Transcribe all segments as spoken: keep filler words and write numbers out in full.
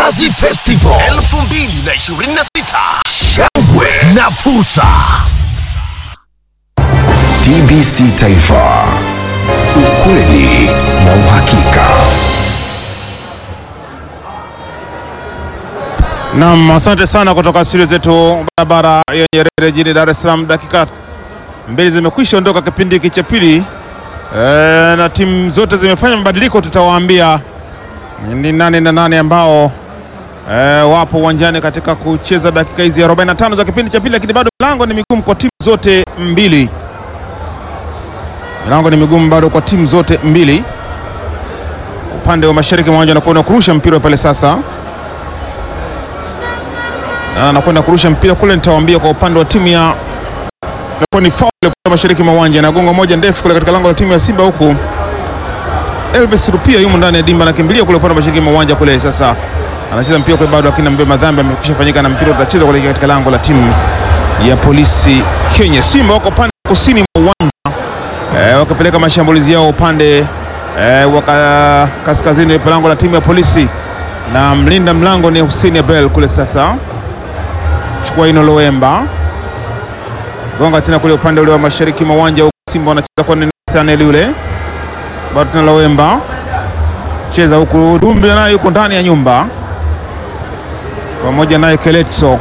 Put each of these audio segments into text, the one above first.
Mnazi Festival elfu mbili na ishirini na sita. Shangwe na fursa. T B C Taifa, ukweli na uhakika. Naam, asante sana kutoka studio zetu barabara ya Nyerere jijini Dar es Salaam. Dakika mbili zimekwisha ondoka kipindi hiki cha pili, e, na timu zote zimefanya mabadiliko. Tutawaambia ni nani na nani ambao e, wapo uwanjani katika kucheza dakika hizi arobaini na tano za kipindi cha pili, lakini bado milango ni migumu kwa timu zote mbili. Milango ni migumu bado kwa timu zote mbili. Upande wa mashariki mmoja anakwenda kurusha mpira pale sasa. Na anakwenda kurusha mpira kule, nitawaambia kwa upande wa timu ya ni foul kwa mashariki mwa uwanja, na gongo moja ndefu kule katika lango la timu ya Simba, huku Elvis Rupia yumo ndani ya dimba na kimbilia kule upande wa mashariki mwa uwanja kule. Sasa anacheza mpira kule bado, lakini mbele madhambi amekwisha fanyika na mpira utacheza kule katika lango la timu ya Polisi Kenya. Simba wako upande kusini mwa uwanja, eh, wakapeleka mashambulizi yao upande eh, waka kaskazini kwa lango la timu ya Polisi, na mlinda mlango ni Hussein Abel kule. Sasa chukua ino Loemba, gonga tena kule upande ule wa mashariki mwa uwanja. Simba wanacheza kwa Nathaniel yule, bado tena Loemba cheza huku, Dumbi naye yuko ndani ya nyumba pamoja naye Keletso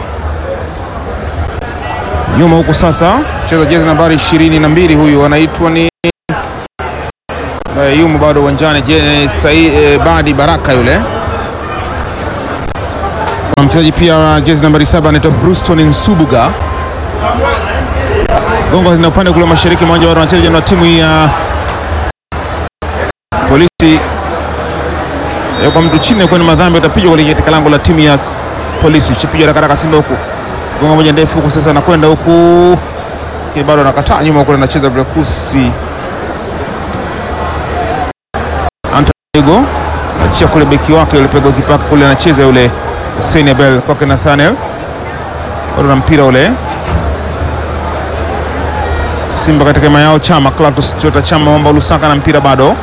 nyuma huku. Sasa cheza jezi nambari ishirini na mbili, huyu anaitwa ni yumo bado uwanjani, je Sai eh, Badi Baraka yule. Kuna mchezaji pia jezi nambari saba anaitwa Bruston Nsubuga. Gongo zina upande kule mashariki mmoja, bado wanacheza na timu ya Polisi. Kwa mtu chini kwa madhambi atapigwa kule katika lango la timu ya Polisi. Chipigwa haraka haraka Simba huku. Gongo moja ndefu huku, sasa anakwenda huku. Bado anakataa nyuma kule, anacheza Blakusi. Antonio achia kule beki wake yule, pego kipaka kule, anacheza yule Hussein Abel kwa Nathaniel. Bado na mpira ule Simba katika mayao. Chama Clatous Chota Chama Mwamba Lusaka na mpira bado.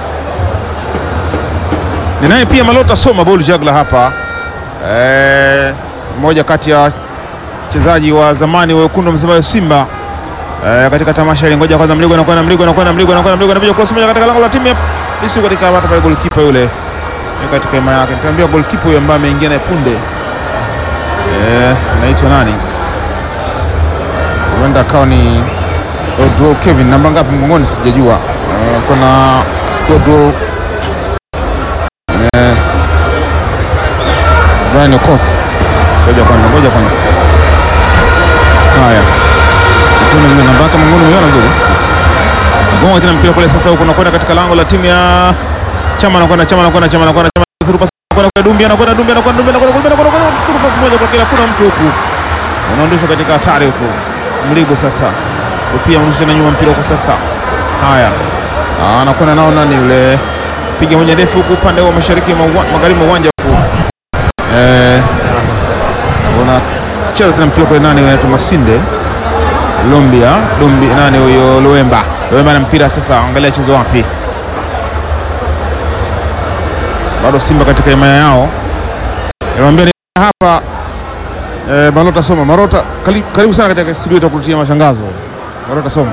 Ninaye pia Malota Soma ball juggler hapa, eh, mmoja kati ya wachezaji wa zamani wa wekundu mzima Simba, eh, katika tamasha ile. Ngoja kwanza, mligo anakwenda mligo anakwenda mligo anakwenda mligo anapiga cross moja katika lango la timu ya Polisi, katika hapa kwa goalkeeper yule katika ema yake. Nitamwambia goalkeeper huyo ambaye ameingia na punde, eh, anaitwa nani? Huenda akawa ni Odwell Kevin, namba ngapi mgongoni sijajua. Uh, kuna Odwell eh Brian Okoth. Ngoja kwanza, ngoja kwanza. Haya. Tuna ile namba kama mgongoni umeona vizuri. Gonga tena mpira kule sasa, huko nakwenda katika lango la timu ya Chama, anakwenda Chama anakwenda Chama anakwenda Chama through pass anakwenda kwa Dumbi anakwenda Dumbi anakwenda Dumbi anakwenda anakwenda through pass moja kwa kila, kuna mtu huku. Unaondoshwa katika hatari huko. Mligo sasa pia mrusha na nyuma mpira huko sasa. Haya, anakwenda nao nani yule, piga moja ndefu huko upande wa mashariki magharibi mwa uwanja huko. Eh, unacheza tena mpira kwa nani anaitwa Masinde Lombia, Dombi nani huyo Loemba. Loemba na mpira sasa, angalia chezo wapi. Bado Simba katika himaya yao. Niwaambia ni hapa eh, Malota Soma. Malota karibu, karibu sana katika studio yetu kukuletea mashangazo. Malota Soma.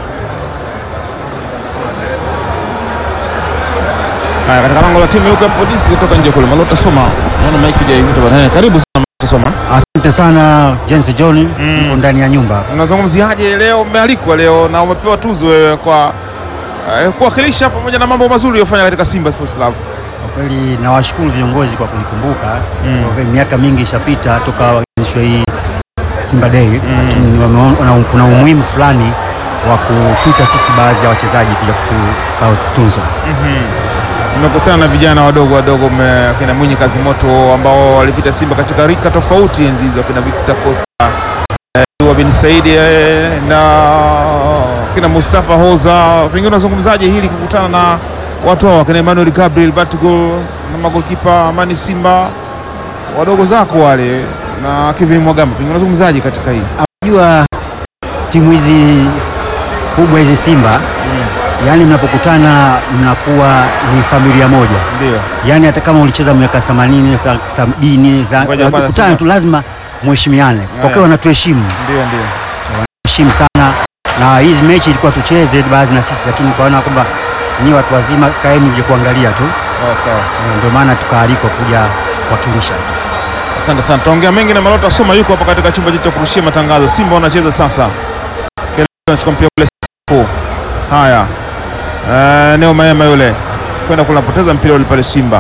Haya, katika lango la timu yuko Polisi kutoka nje kule. Malota Soma. Naona mic ya yuko bwana. Karibu sana Malota Soma. Asante sana James John, niko mm. ndani ya nyumba. Unazungumziaje leo, umealikwa leo na umepewa tuzo wewe kwa uh, kuwakilisha pamoja na mambo mazuri uliyofanya katika Simba Sports Club? Kwa kweli nawashukuru viongozi kwa kunikumbuka. Mm. Kwa kweli miaka mingi ishapita toka waanzishwe hii Simba Day, lakini mm. kuna umuhimu fulani wa kupita sisi baadhi ya wachezaji kuja kutupa tuzo. Mhm. Nimekutana na vijana wadogo wadogo, kina Mwinyi Kazi Moto ambao walipita Simba katika rika tofauti enzi hizo, kina Victor Costa, eh, wa bin Said, eh, na kina Mustafa Hoza. Pengine unazungumzaje hili kukutana na watu hao, kina Emmanuel Gabriel Batgol na magolikipa Amani Simba wadogo zako wale na Kevin Mwagamba, pengine unazungumzaje katika hii? Unajua timu hizi kubwa hizi Simba mm. yani mnapokutana mnakuwa ni familia moja. Ndio. Yani hata kama ulicheza miaka themanini, sabini, Ngoja kwanza kukutana sema. tu lazima mheshimiane. Kwa kuwa wanatuheshimu. Ndio ndio. Wanaheshimu sana. Na hizi mechi ilikuwa tucheze baadhi na sisi, lakini kaona kwamba nyinyi watu wazima kaeni mje kuangalia tu. Sawa sawa. E, ndio maana tukaalikwa kuja kuwakilisha. Asante sana. Tuongea mengi na Malota Soma yuko hapa katika chumba cha kurushia matangazo. Simba wanacheza sasa. Kile anachukua mpira kule hapo. Haya. Eh, Neo Maema yule kwenda kulapoteza mpira ule pale Simba.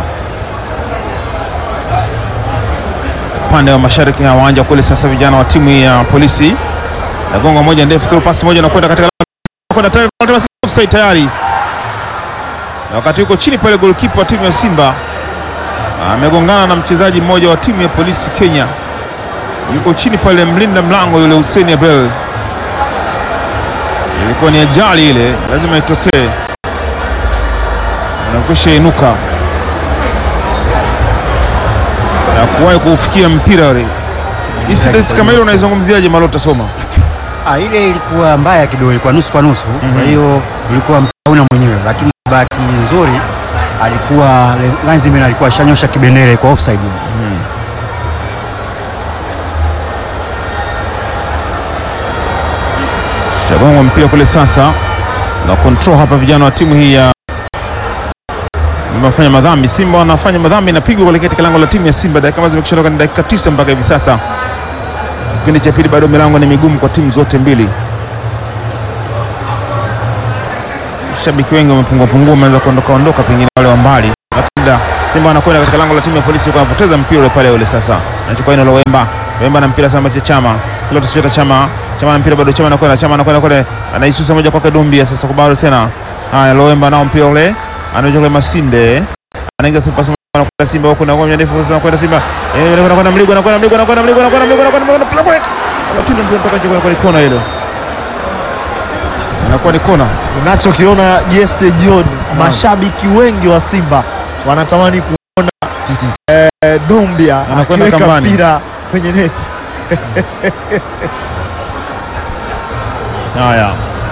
Upande wa mashariki ya uwanja kule sasa vijana wa timu ya Polisi. Na gonga moja ndefu through pass moja na kwenda katika kwenda tayari offside tayari. Na wakati yuko chini pale goalkeeper wa timu ya Simba amegongana na mchezaji mmoja wa timu ya Polisi Kenya. Yuko chini pale mlinda mlango yule Hussein Abel. Ilikuwa ni ajali ile, lazima itokee. Anakwisha inuka na kuwahi kufikia mpira ule. Incident kama ile unaizungumziaje Malota Soma? Ah, ile ilikuwa mbaya kidogo, ilikuwa nusu kwa nusu. Kwa mm -hmm. hiyo ulikuwa mpauna mwenyewe, lakini bahati nzuri alikuwa linesman alikuwa shanyosha kibendera kwa offside. Mm. Shagonga mpira kule sasa na control hapa vijana wa timu hii ya wanafanya madhambi. Simba wanafanya madhambi na pigwa kuelekea katika lango la timu ya Simba. Dakika kama zimekishoka ni dakika tisa mpaka hivi sasa. Kipindi cha pili bado milango ni migumu kwa timu zote mbili. Shabiki wengi wamepungua pungua, wameanza kuondoka ondoka, pengine wale wa mbali. Lakini Simba wanakwenda katika lango la timu ya Polisi kwa kupoteza mpira ule pale ule sasa. Anachukua ino Lowemba. Lowemba na mpira sana cha Chama. Kila tusichota Chama. Chama na mpira bado Chama anakwenda Chama anakwenda kule. Anaisusa moja kwa Dumbia sasa kwa bado tena. Haya Lowemba nao mpira ule. Anaje kule Masinde. Anaingia tu pasi anakwenda Simba huko na ngoma ndefu sasa anakwenda Simba. Eh anakwenda Mligo anakwenda Mligo anakwenda Mligo anakwenda Mligo anakwenda mpira kule. Anatiza mpira mpaka kwa kwa kona ile. Inakuwa ni kona. Unachokiona Jesse John, mashabiki wengi wa Simba wanatamani kuona eh, Dumbia akiweka mpira kwenye neti. Haya.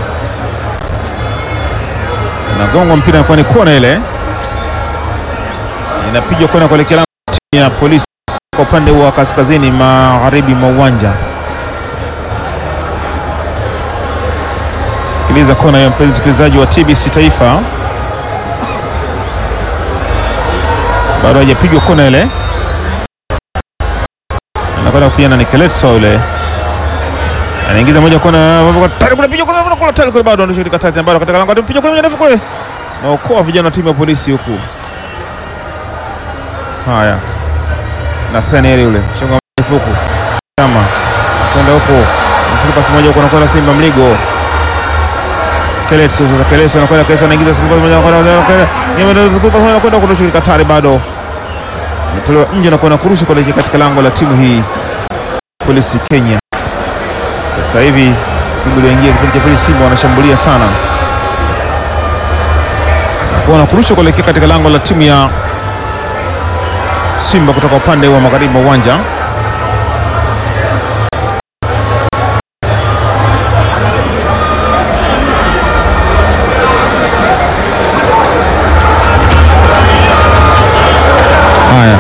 Nagonga mpira inakuwa ni kona ile. Inapigwa kona kuelekea lango timu ya Polisi kwa upande wa kaskazini magharibi mwa uwanja. Sikiliza kona ya mpenzi msikilizaji wa T B C Taifa. Bado hajapigwa kona ile. Anakwenda kupiana na Keletso ile. Anaingiza moja kona, tayari kuna piga kona kona tayari kule bado ndio katikati ambayo katika lango ndio piga kona ndefu kule. Na okoa vijana wa timu ya Polisi huku. Haya. Nathaniel yule. Shonga ndefu huku. Kama kwenda huko. Mpira pasi moja huko anakwenda Simba Mligo. Keletso sasa Keletso anakwenda Keletso anaingiza Simba moja anakwenda kwenda. Yeye ndio pasi kwenda kutoka Katari bado. Mtolewa nje na kuona kurusha kuelekea katika lango la timu hii Polisi Kenya. Sasa hivi timu iliyoingia kipindi cha pili Simba wanashambulia sana. Kuona kurusha kuelekea katika lango la timu ya Simba kutoka upande wa magharibi wa uwanja. Haya.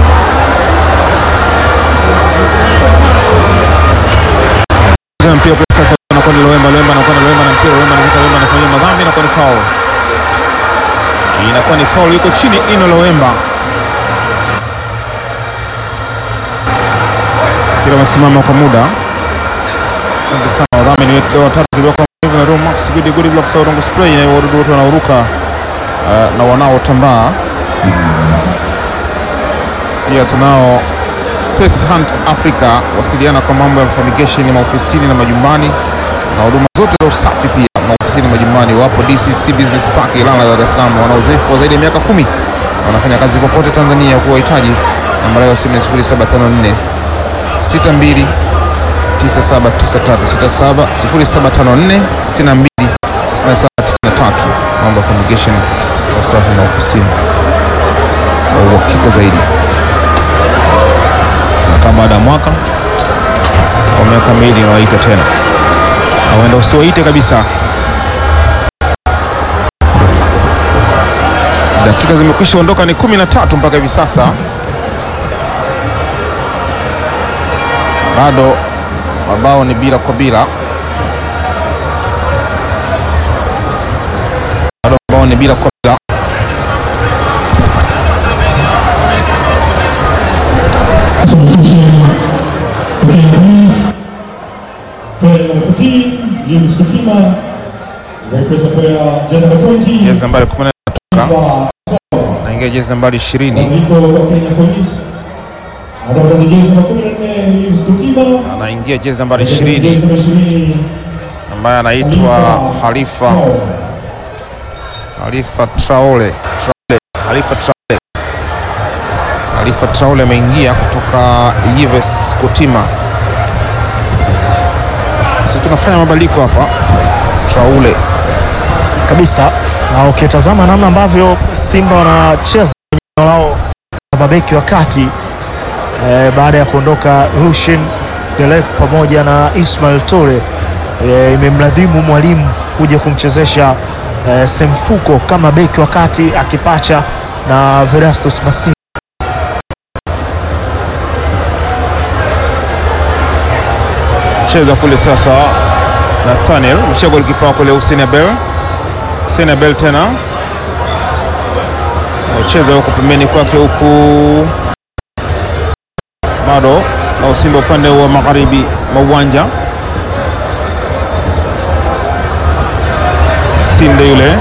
Mpira kwa sasa anakwenda Lowemba, Lowemba anakwenda Lowemba na mpira Lowemba anavuka Lowemba anafanya madhambi na kwa ni foul. Inakuwa ni foul, yuko chini ino Lowemba. Kila masimama kwa muda. Asante sana wadhamini wetu wa tatu tulikuwa na Room Max good good block saurongo spray na wadudu wote wanaoruka uh, na wanaotambaa. Pia tunao Pest Hunt Africa, wasiliana kwa mambo ya fumigation maofisini na majumbani na huduma zote za usafi pia maofisini majumbani. Wapo D C C Business Park Ilala, Dar es Salaam. Wana uzoefu wa zaidi ya miaka kumi, wanafanya kazi popote Tanzania. Kwa uhitaji namba yao simu ni sifuri saba tano nne sita mbili tisa saba tisa tatu sita saba sifuri saba tano nne sita mbili tisa saba tisa tatu. Mambo ya fumigation na usafi na ofisini kwa uhakika zaidi. Na kama baada ya mwaka au miaka miwili waita tena, au enda usiwaite kabisa. dakika zimekwisha ondoka, ni kumi na tatu mpaka hivi sasa, bado mabao ni bila kwa bila, bado mabao ni bila kwa bila. Jezi nambari kumi na nane natoka, naingia jezi nambari ishirini, anaingia jezi nambari ishirini ambaye anaitwa Halifa Halifa Traore Traore Halifa Traore Halifa Traore ameingia kutoka Yves Kutima. Sisi tunafanya mabadiliko hapa. Traore kabisa, na ukitazama namna ambavyo Simba wanacheza eneo lao na mabeki wa kati e, baada ya kuondoka Rushin Delek pamoja na Ismail Tore, e, imemladhimu mwalimu kuja kumchezesha e, Semfuko kama beki wa kati akipacha na Vedastus Masinde. Cheza kule sasa Nathaniel mchego likipa kule Hussein Abel Hussein Abel tena cheza huko pembeni kwake huku, bado na Simba upande wa magharibi mwa uwanja. Sinde yule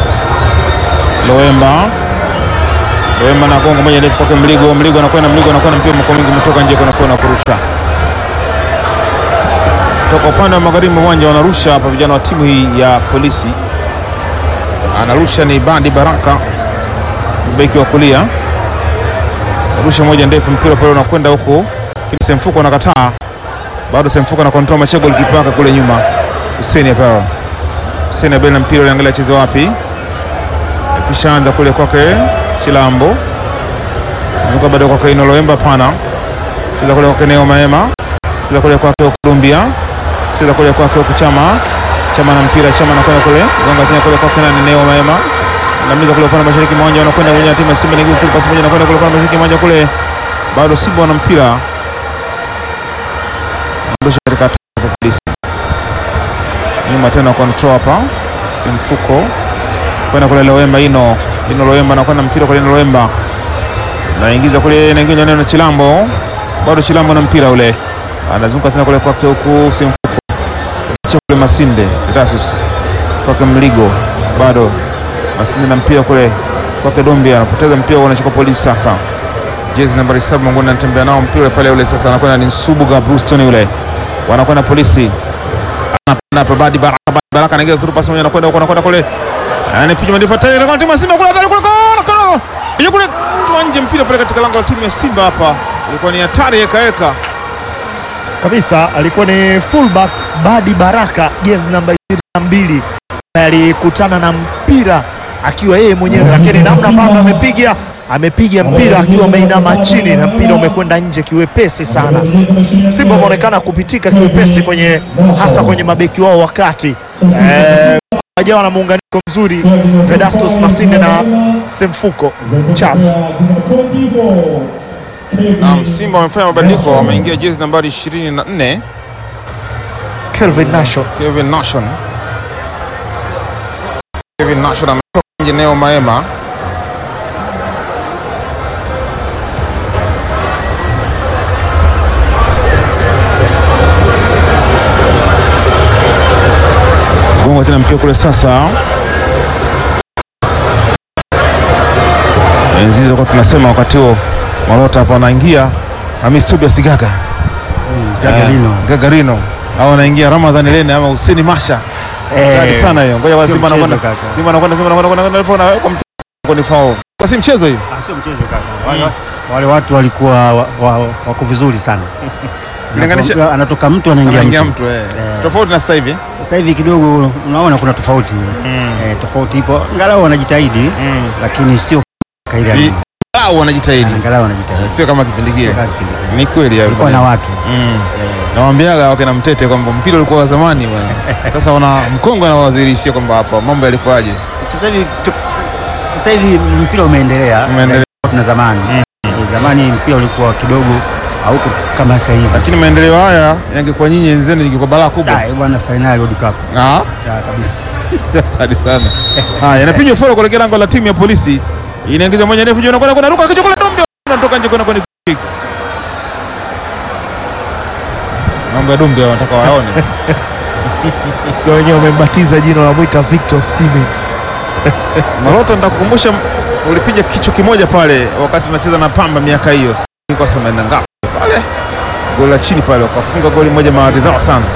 Loemba Loemba na gongo moja ndefu kwake Mligo Mligo anakwenda Mligo anakwenda mpira mko mingi umetoka nje kuna kona kurusha toka upande wa magharibi mwa uwanja. Wanarusha hapa vijana wa timu hii ya Polisi, anarusha ni Badi Baraka beki wa kulia, rusha moja ndefu mpira pale unakwenda huko, Semfuko anakataa, bado Semfuko na control Machego likipaka kule nyuma. Hussein hapa Hussein Abel na mpira unaangalia cheze wapi, kisha anza kule kwake Chilambo nuka bado kwake Ino Loemba pana cheza kule kwake Neo Maema cheza kule kwake Columbia cheza kule kwake Chama Chama na mpira Chama anakwenda kule gonga tena kule kwake na Neo Maema namliza kule kwa mashariki mmoja wanakwenda kwenye timu ya Simba nyingine kwa pasi moja anakwenda kule kwa mashariki mmoja kule, bado Simba wana mpira ndio katika Polisi nyuma tena control hapa Semfuko kwenda kule Loemba Ino Ino Loemba anakwenda mpira kule Ino Loemba naingiza kule naingiza neno Chilambo, bado Chilambo na mpira ule anazunguka tena kule kwake huku Semfuko kule Masinde Gracious kwake Mligo, bado Masinde na mpira kule kwake Dombia anapoteza mpira wanachukua Polisi sasa. Jezi nambari saba Mangoni anatembea nao mpira pale ule sasa anakwenda ni Nsubuga Bruston yule. Wanakwenda Polisi. Anapanda Badi Baraka Baraka anaingia through pass moja anakwenda huko anakwenda kule. Anapiga mandefu tena kwa timu ya Simba kule kule kule kule. Hiyo kule tuanje mpira pale katika lango la timu ya Simba hapa. Ilikuwa ni hatari eka kabisa, alikuwa ni fullback Badi Baraka jezi namba ishirini na mbili, alikutana na mpira akiwa yeye mwenyewe, lakini namna ambavyo amepiga amepiga mpira akiwa ameinama chini na mpira umekwenda nje kiwepesi sana. Simba wameonekana kupitika kiwepesi kwenye hasa kwenye mabeki wao wakati eh, wajawa na muunganiko mzuri Vedastus Masinde na Semfuko Charles. Na Simba wamefanya mabadiliko, wameingia jezi nambari ishirini na nne Kelvin Nation Kelvin Nation Kelvin Nation ametoka nje Neo Maema gonga tena mpira kule sasa. Enzizo kwa tunasema wakati huo Malota hapa anaingia Hamis Tobias Gaga mm, Gagarino uh, Gagarino au anaingia Ramadhan Elene ama Hussein Masha kali eh, sana hiyo. Ngoja Simba anakwenda Simba anakwenda Simba anakwenda anakwenda na kwa ni foul. Kwa si mchezo hiyo. Ah, sio mchezo kaka. Wale, mm. wale watu walikuwa wako wa, wa vizuri sana. Anatoka, anatoka mtu anaingia mtu eh. eh. Tofauti na sasa hivi. Sasa hivi kidogo unaona kuna tofauti. Mm. Eh, tofauti ipo. Angalau wanajitahidi mm. lakini sio kaida. Angalau wanajitahidi. Angalau wanajitahidi. Sio kama kipindi kile. Ni kweli hapo. Kulikuwa na watu. Mm. Eh. Nawaambiaga wake na Mtete kwamba mpira ulikuwa wa zamani bwana. Sasa wana Mkongo anawadhirishia kwamba hapa mambo yalikuwaje. Sasa hivi sasa hivi mpira umeendelea. Umeendelea. Tuna zamani. Mm. Zamani mpira ulikuwa kidogo hauko kama sasa hivi. Lakini maendeleo haya yangekuwa nyinyi enzeni ingekuwa balaa kubwa. Ah, bwana final World Cup. Ah, Ah, kabisa. hatari sana. Haya, inapigwa foro kuelekea lango la timu ya Polisi. Inaingiza moja ndefu juu na kwenda ruka kichwa kule Dombe. Anatoka nje kwenda kwenye kick. Mambo ya Dombe wanataka waone. Sio wenyewe wamembatiza jina la Mwita Victor Osimhen. Marota, nitakukumbusha ulipiga kichwa kimoja pale wakati unacheza na Pamba miaka hiyo. Kwa themanini ngapi pale? Goli la chini pale wakafunga goli moja maridhawa sana.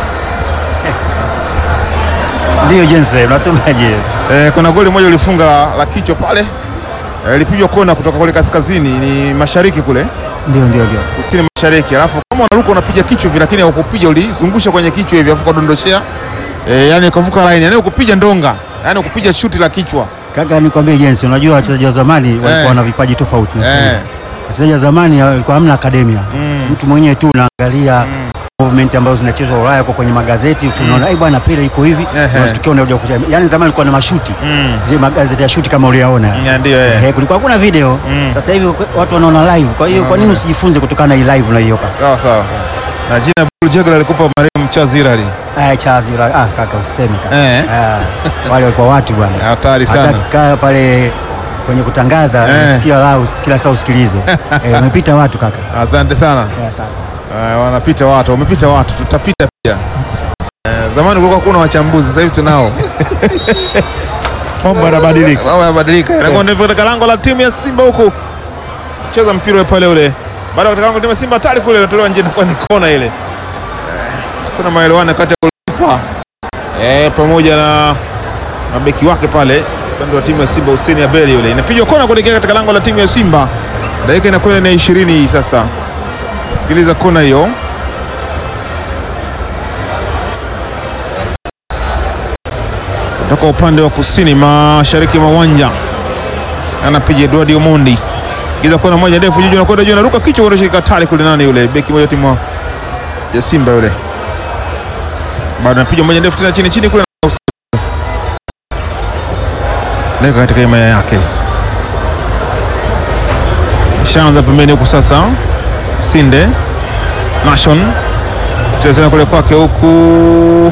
Ndio Jensen, unasemaje? Eh, kuna goli moja ulifunga la, la kichwa pale. Eh, ilipigwa kona kutoka kule kaskazini, ni mashariki kule. Ndio ndio ndio. Kusini mashariki. Alafu kama unaruka unapiga kichwa vile, lakini haukupiga, ulizungusha kwenye kichwa hivi afu kadondoshea. Eh, yani ukavuka line, yani ukupiga ndonga, yani ukupiga shuti la kichwa. Kaka, nikwambie Jensen, unajua wachezaji wa zamani walikuwa Eh. wana vipaji tofauti na sasa hivi. Eh. Wachezaji wa zamani walikuwa hamna akademia. Mm. Mtu mwenyewe tu unaangalia movement ambazo zinachezwa Ulaya kwa kwenye magazeti, ukiona eh bwana pira iko hivi, Ehe. unashtukia unakuja kucheza. Yaani zamani kulikuwa na mashuti. Mm. Zile magazeti ya shuti kama uliyaona. Ya, ndio eh. Eh, kulikuwa hakuna video. Mm. Sasa hivi watu wanaona live. Kwa hiyo kwa nini usijifunze kutokana na hii live unayoiona? Sawa sawa. Na jina Bull Jagger alikupa marehemu Chazirali. Eh, Charles yule. Ah, kaka usiseme kaka. Eh. Ah, wale walikuwa watu bwana. Hatari sana. Hata kaa pale kwenye kutangaza Eh. usikia lao kila saa usikilize. Eh, wamepita watu kaka. Asante sana. Eh, sana. Uh, wanapita watu, wamepita watu, tutapita pia. Uh, zamani kulikuwa kuna wachambuzi, sasa hivi tunao. Mambo yanabadilika. Mambo yanabadilika. Inakuwa ndivyo katika lango la timu ya Simba huku. Cheza mpira pale ule. Baada katika lango la timu ya Simba hatari kule inatolewa nje kwa ni kona ile. Uh, kuna maelewano kati ya golikipa eh pamoja na mabeki wake pale upande wa timu ya Simba, Hussein Abeli yule. Inapigwa kona kuelekea katika lango la timu ya Simba. Dakika inakwenda na ishirini hii sasa. Sikiliza kona hiyo. Kutoka upande wa kusini mashariki mwa uwanja. Anapiga Edward Omondi. Giza kona moja ndefu juu na kwenda juu na ruka kichwa kwa shirika tali kule, nani yule beki moja timu ya Simba yule. Bado anapiga moja ndefu tena chini chini kule na Leka katika imaya yake. Shanza pembeni huku sasa. Sinde Nation tena kule kwake huku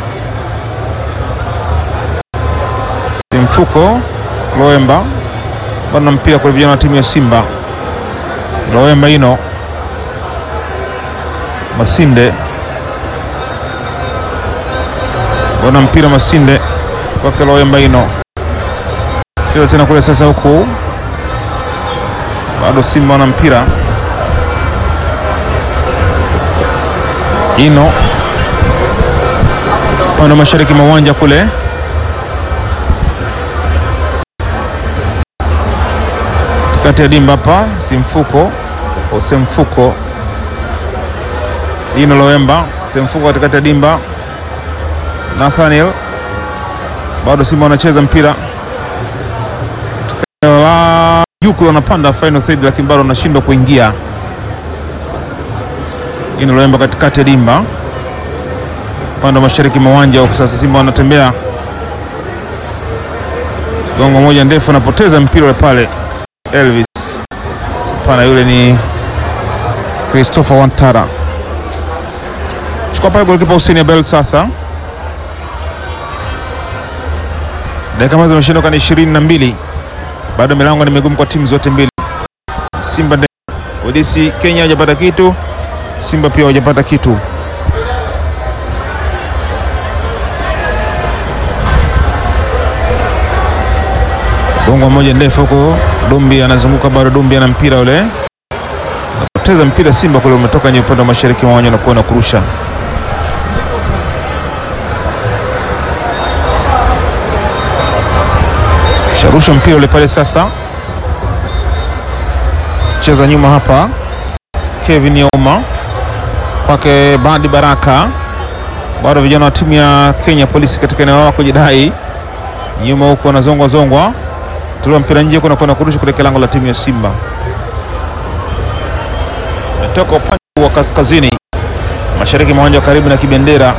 Mfuko Loemba bado mpira kwa vijana wa timu ya Simba. Loemba ino Masinde bado mpira Masinde kwake Loemba ino cheza tena kule sasa huku bado Simba wana mpira ino pande mashariki mwa uwanja kule. Kati ya dimba hapa Simfuko Osemfuko ino Loemba Semfuko katikati ya dimba Nathaniel bado Simba wanacheza mpira la yuko wanapanda final third, lakini bado wanashindwa kuingia. Ino Loemba katikati ya dimba pande mashariki mwa uwanja huko. Sasa Simba wanatembea gongo moja ndefu, anapoteza mpira pale Elvis pana, yule ni Christopher Wantara. Chukua pale golikipa Hussein Abel. Sasa dakika mazo zimeshindoka ni ishirini na mbili. Bado milango ni migumu kwa timu zote mbili. Simba Odisi Kenya hajapata kitu, Simba pia hajapata kitu. Gongo moja ndefu huko, Dumbi anazunguka bado, Dumbi ana mpira ule. Anapoteza mpira Simba kule, umetoka kwenye upande wa mashariki mwa uwanja na kuona kurusha. Sharusha mpira ule pale sasa. Cheza nyuma hapa Kevin Yoma kwake Badi Baraka. Bado vijana wa timu ya Kenya Polisi katika eneo lao kujidai. Nyuma huko anazongwa zongwa. Tuliwa mpira nje kuna kuna kurusha kuelekea lango la timu ya Simba. Natoka upande wa kaskazini mashariki mwa uwanja karibu na kibendera.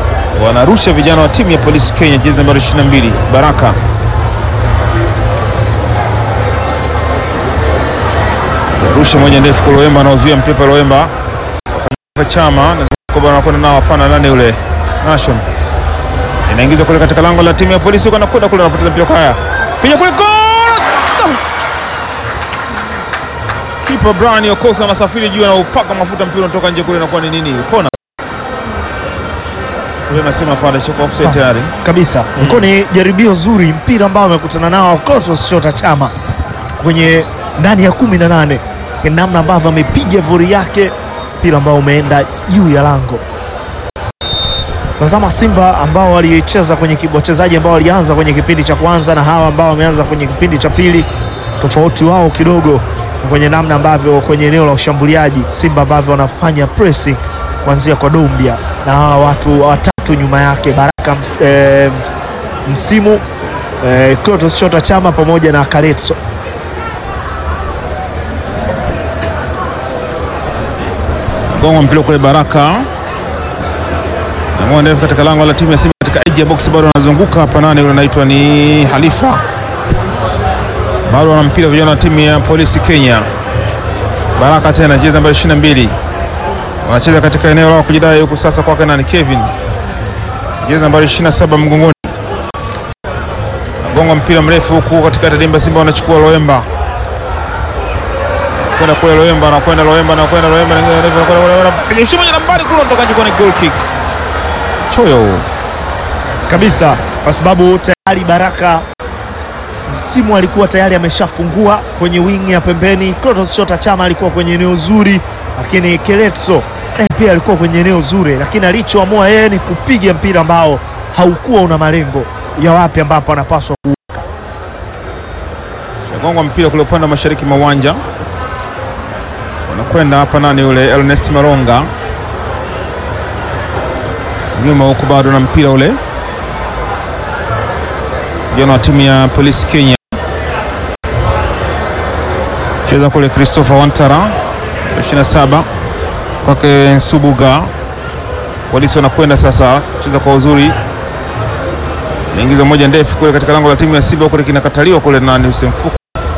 Wanarusha vijana wa timu ya Polisi Kenya, jezi namba ishirini na mbili Baraka. Rusha moja ndefu kwa Loemba, anaozuia mpira Loemba. Chama na anakwenda nao, hapana, nani yule Nation inaingizwa kule katika lango la timu ya Polisi, kana kwenda kule, anapoteza mpira haya, piga kule, goal! Kipa Brian Yokosa anasafiri juu na upaka mafuta, mpira unatoka nje kule, inakuwa ni nini? Kona kule, nasema pale shoko offside tayari kabisa. Ilikuwa ni jaribio zuri, mpira ambao amekutana nao Clatous Chota Chama kwenye ndani ya kumi na nane, namna ambavyo amepiga vori yake, mpira ambao umeenda juu ya lango. Tazama Simba ambao walicheza kwenye wachezaji ambao walianza kwenye kipindi cha kwanza na hawa ambao wameanza kwenye kipindi cha pili, tofauti wao kidogo kwenye namna ambavyo kwenye eneo la ushambuliaji Simba ambavyo wanafanya pressing kuanzia kwa Dumbia na hawa watu watatu nyuma yake, Baraka ms, e, Msimu, e, Clatous Chota Chama pamoja na Kaletso. Gongo mpira kule, Baraka na ndefu katika lango la timu ya Simba, katika edge ya box bado anazunguka hapa, nani yule anaitwa ni Halifa, bado wana mpira vijana wa timu ya Polisi Kenya. Baraka tena jezi namba ishirini na mbili, wanacheza katika eneo lao kujidai huku sasa kwake nani Kevin, jezi namba ishirini na saba mgongoni, gongo mpira mrefu huku katika dimba. Simba wanachukua Loemba, kwenda kule Loemba, na kwenda Loemba, na kwenda Loemba, na kwenda piga shimo moja nambari kule, kutoka nje kwa goal kick. Choyo kabisa, kwa sababu tayari Baraka Msimu alikuwa tayari ameshafungua kwenye wing ya pembeni. Clatous Chota Chama alikuwa kwenye eneo zuri, lakini Kaletso eh, pia alikuwa kwenye eneo zuri, lakini alichoamua yeye ni kupiga mpira ambao haukuwa una malengo ya wapi ambapo anapaswa kuweka. Shagonga mpira kule upande wa mashariki mwa uwanja, wanakwenda hapa nani yule Ernest Maronga nyuma huko, bado na mpira ule jana wa timu ya Polisi Kenya, cheza kule Christopher Wantara ishirini na saba kwake Nsubuga. Polisi wanakwenda sasa, cheza kwa uzuri, inaingizwa moja ndefu kule katika lango la timu ya Simba, kule kinakataliwa kule na Hussein Fuku,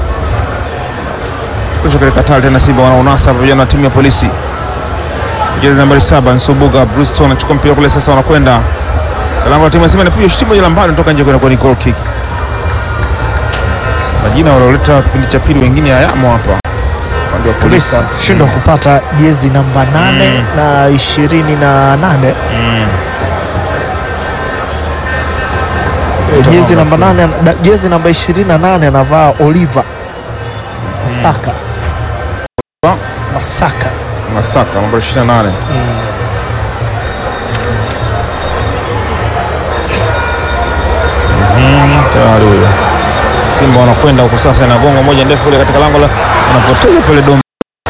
kisha kile katali tena Simba wanaunasa vijana wa timu ya Polisi. Jezi nambari saba Nsubuga Brewston anachukua mpira kule sasa, wanakwenda lango la timu ya Simba, na pia shuti moja la mbali kutoka nje kwa goal kick. Majina walioleta kipindi cha pili wengine hayamo hapa upande wa Polisi, shindwa kupata jezi namba nane mm. na ishirini na nane mm. e, jezi namba nane, jezi namba ishirini na nane anavaa Oliver Masaka mm. Masaka Masaka namba ishirini na nane mm. mm. tayari huyo Simba wanakwenda huko sasa, na gongo moja ndefu ile katika lango la, wanapoteza pale Dom.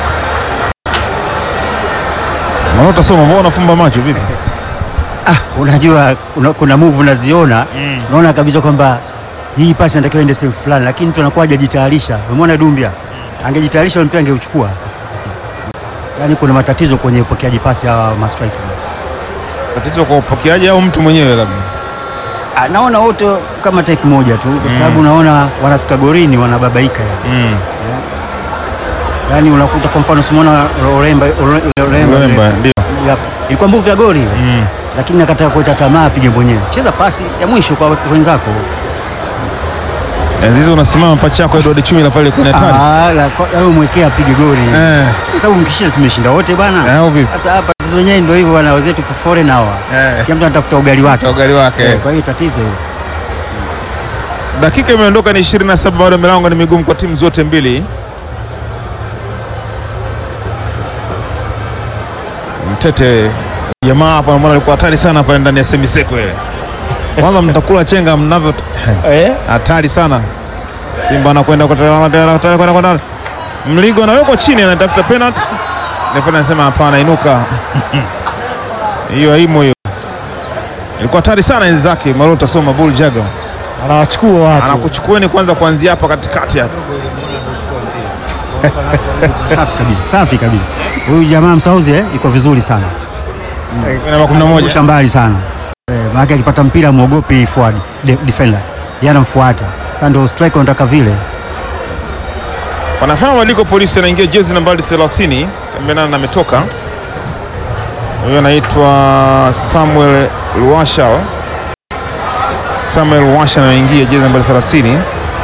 Mwanota soma, mbona unafumba macho vipi? Ah, unajua una, kuna move unaziona mm. unaona kabisa kwamba hii pasi inatakiwa ende sehemu fulani, lakini mtu anakuwa hajajitayarisha. Umeona Dumbia angejitayarisha mpira angeuchukua. Yaani kuna matatizo kwenye upokeaji pasi ya ma striker. Tatizo kwa upokeaji au mtu mwenyewe labda? Ah, naona wote kama type moja tu kwa sababu mm. unaona wanafika gorini wanababaika ya. mm. Yaani unakuta kwa mfano Simona Loemba Loemba ndio ilikuwa mbovu ya goli mm. lakini nakataka kuita tamaa, apige mwenyewe, cheza pasi ya mwisho kwa wenzako. Nzizo unasimama pacha yako Edward Chumila pale kwenye hatari. Ah, la wewe mwekea apige goli. Eh. Kwa sababu mkishinda simeshinda wote bwana. Eh, vipi? Sasa hapa tatizo wenyewe ndio hivyo bwana, wazetu foreign hawa. Eh. Kila mtu anatafuta ugali wake. Ugali wake. Eh, kwa hiyo tatizo hilo. Dakika imeondoka ni ishirini na saba, bado milango ni migumu kwa timu zote mbili. Mtete jamaa hapa mbona alikuwa hatari sana hapa ndani ya semiseko ile. Kwanza mtakula chenga mnavyo eh, hatari sana. Simba anakwenda kwa kwenda kwenda Mligo anawekwa chini, anatafuta penalty. Refa anasema hapana, inuka. Hiyo haimo hiyo. Ilikuwa hatari sana enzi zake Marota Soma Bull Jagger. Anawachukua watu. Anakuchukueni kwanza kuanzia hapa katikati hapa. Safi kabisa, safi kabisa. Huyu jamaa Msauzi eh, iko vizuri sana. Namba kumi na moja. Shambali sana. Eh, maana akipata mpira muogopi forward de, defender. Yeye anamfuata. Sasa ndio striker anataka vile. Wanafanya waliko polisi, anaingia jezi nambari thelathini, Tambenana na ametoka. Huyo anaitwa Samuel Luashal. Samuel Luashal anaingia jezi nambari thelathini.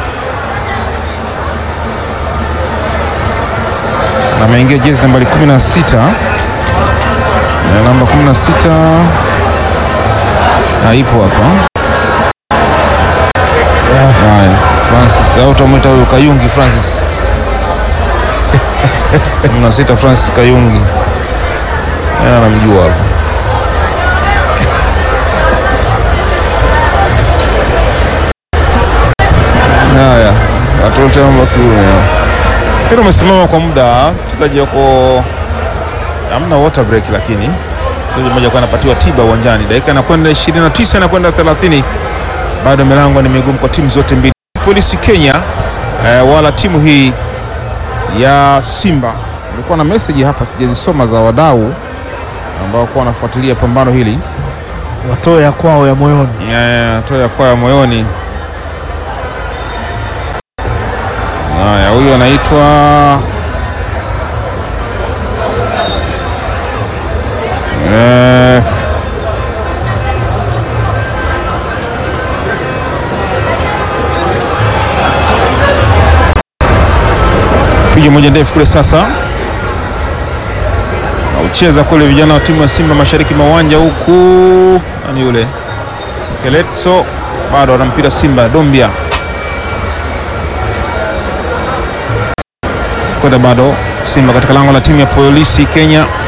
Na ameingia jezi nambari kumi na sita. Na namba kumi na sita haipo hapa. Haya, Francis au tumwita huyo Kayungi Francis. kumi na sita Francis Kayungi. Yana namjua hapo. Haya, atote mambo kiume. Mpira umesimama kwa muda, mchezaji wako hamna water break, lakini mchezaji mmoja kwa anapatiwa tiba uwanjani. Dakika inakwenda ishirini na tisa na kwenda thelathini. Bado milango ni migumu kwa timu zote mbili. Polisi Kenya eh, wala timu hii ya Simba. Nilikuwa na message hapa sijazisoma za wadau ambao kwa wanafuatilia pambano hili. Watoe ya kwao ya moyoni. Yeah, watoe ya kwao ya moyoni. Haya, huyu anaitwa eh piga moja ndefu kule sasa. Ucheza kule vijana wa timu ya Simba mashariki mwa uwanja huku. Nani yule? Keletso bado ana mpira Simba. Dombia kwenda bado Simba katika lango la timu ya Polisi Kenya.